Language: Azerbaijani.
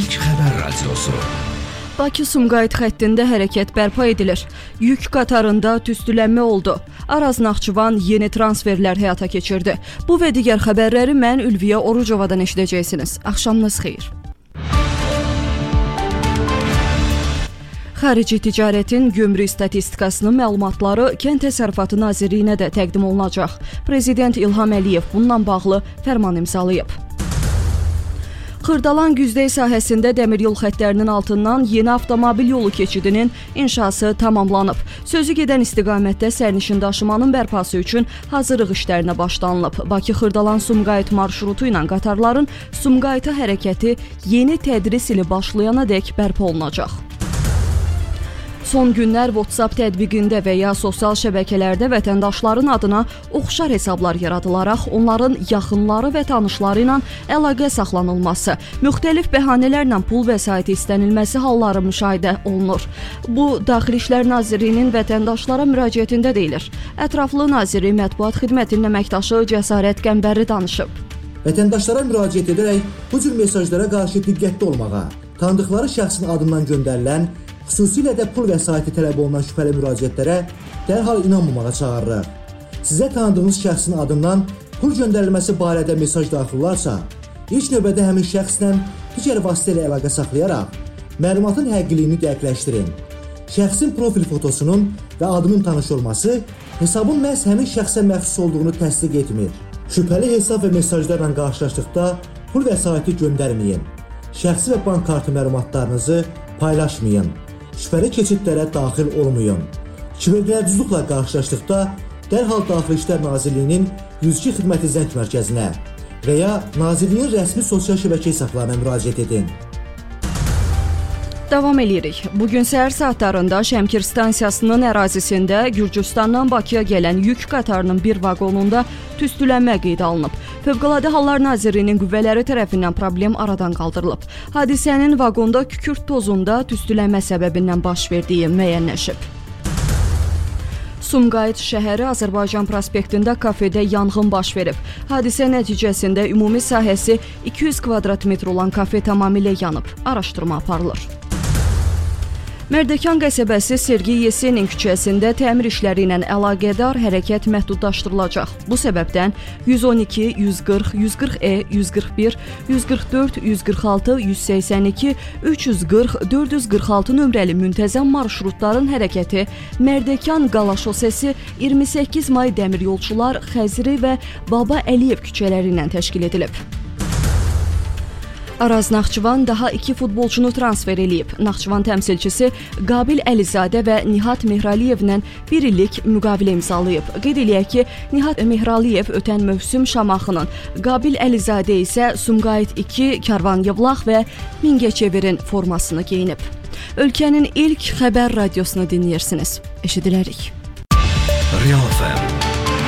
İlk xəbər radiosu. Bakı-Sumqayıt xəttində hərəkət bərpa edilir. Yük qatarında tüstülənmə oldu. Araz-Naxçıvan yeni transferlər həyata keçirdi. Bu və digər xəbərləri mən Ülviyə Orucovadan eşidəcəksiniz. Axşamınız xeyir. Xarici ticarətin gömrük statistikasının məlumatları Kənd Təsərrüfatı Nazirliyinə də təqdim olunacaq. Prezident İlham Əliyev bununla bağlı fərman imzalayıb. Xırdalan Güzdey sahəsində dəmiryol xəttlərinin altından yeni avtomobil yolu keçidinin inşası tamamlanıb. Sözü gedən istiqamətdə sərnişin daşımanın bərpası üçün hazırlıq işlərinə başlanılıb. Bakı-Xırdalan-Sumqayıt marşrutu ilə qatarların Sumqayıta hərəkəti yeni tədris ili başlayana dək bərpa olunacaq. Son günlər WhatsApp tətbiqində və ya sosial şəbəkələrdə vətəndaşların adına oxşar hesablar yaradılaraq onların yaxınları və tanışları ilə əlaqə saxlanılması, müxtəlif bəhanələrlə pul vəsaiti istənilməsi halları müşahidə olunur. Bu, Daxili İşlər Nazirliyinin vətəndaşlara müraciətində deyilir. Ətraflı Nazirlik Mətbuat Xidmətinin əməkdaşı Cəsarət Qəmbərli danışıb. Vətəndaşlara müraciət edərək bu cür mesajlara qarşı diqqətli olmağa, tanıdıqları şəxsin adından göndərilən xüsusilə də pul vəsaiti tələb olunan şübhəli müraciətlərə dərhal inanmamağa çağırırıq. Sizə tanıdığınız şəxsin adından pul göndərilməsi barədə mesaj daxil olarsa, ilk növbədə həmin şəxslə digər vasitə ilə əlaqə saxlayaraq məlumatın həqiqiliyini dəqiqləşdirin. Şəxsin profil fotosunun və adının tanış olması hesabın məhz həmin şəxsə məxsus olduğunu təsdiq etmir. Şübhəli hesab və mesajlarla qarşılaşdıqda pul vəsaiti göndərməyin. Şəxsi və bank kartı məlumatlarınızı paylaşmayın. Şübhəli keçidlərə daxil olmayın. Kibergərcizliklə qarşılaşdıqda dərhal Daxili İşlər Nazirliyinin 102 xidməti zəng mərkəzinə və ya Nazirliyin rəsmi sosial şəbəkə hesablarına müraciət edin. Davam edirik. Bugün səhər saatlarında Şəmkir stansiyasının ərazisində Gürcüstandan Bakıya gələn yük qatarının bir vaqonunda tüstülənmə qeydə alınıb. Fövqəladə Hallar Nazirliyinin qüvvələri tərəfindən problem aradan qaldırılıb. Hadisənin vaqonda kükürt tozunda tüstülənmə səbəbindən baş verdiyi müəyyənləşib. Sumqayıt şəhəri Azərbaycan prospektində kafedə yanğın baş verib. Hadisə nəticəsində ümumi sahəsi 200 kvadrat metr olan kafe tamamilə yanıb. Araşdırma aparılır. Mərdəkan qəsəbəsi Sergey Yesenin küçəsində təmir işləri ilə əlaqədar hərəkət məhdudlaşdırılacaq. Bu səbəbdən 112, 140, 140E, 141, 144, 146, 182, 340, 446 nömrəli müntəzəm marşrutların hərəkəti Mərdəkan Qala şosesi 28 may dəmiryolçular Xəzri və Baba Əliyev küçələri ilə təşkil edilib. Araz-Naxçıvan daha 2 futbolçunu transfer eləyib. Naxçıvan təmsilçisi Qabil Əlizadə və Nihat Mehraliyevlə 1 illik müqavilə imzalayıb. Qeyd eləyək ki, Nihat Mehraliyev ötən mövsüm Şamaxının, Qabil Əlizadə isə Sumqayıt 2, Karvan Yevlax və Mingəçevirin formasını geyinib. Ölkənin ilk xəbər radiosunu dinləyirsiniz. Eşidilərik. Real FM